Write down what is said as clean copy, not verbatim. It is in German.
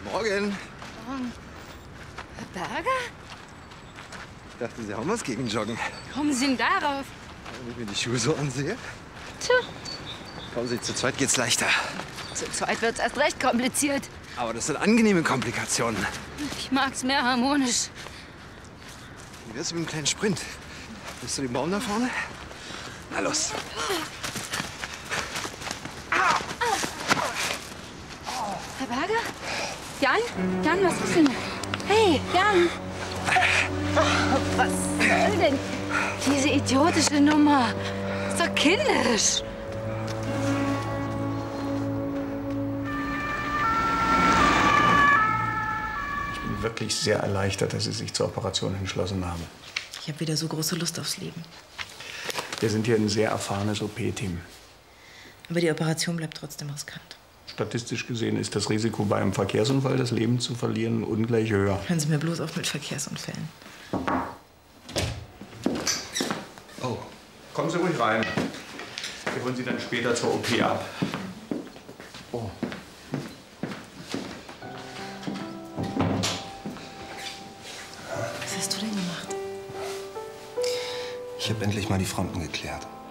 Morgen. Morgen. Herr Berger? Ich dachte, Sie haben was gegen Joggen. Kommen Sie denn darauf? Wenn ich mir die Schuhe so ansehe. Tja, Kommen Sie, zu zweit geht's leichter. zu zweit wird's erst recht kompliziert. Aber das sind angenehme Komplikationen. Ich mag's mehr harmonisch. Wie wär's mit einem kleinen Sprint? Bist du den Baum da vorne? Na los. Herr Berger? Jan? Jan, was ist denn? Hey, Jan! Was soll denn diese idiotische Nummer? Ist doch kindisch. Ich bin wirklich sehr erleichtert, dass Sie sich zur Operation entschlossen haben. Ich habe wieder so große Lust aufs Leben. Wir sind hier ein sehr erfahrenes OP-Team. Aber die Operation bleibt trotzdem riskant. Statistisch gesehen ist das Risiko, bei einem Verkehrsunfall das Leben zu verlieren, ungleich höher. Hören Sie mir bloß auf mit Verkehrsunfällen. Oh, kommen Sie ruhig rein. Wir holen Sie dann später zur OP ab. Oh. Was hast du denn gemacht? Ich habe endlich mal die Fronten geklärt.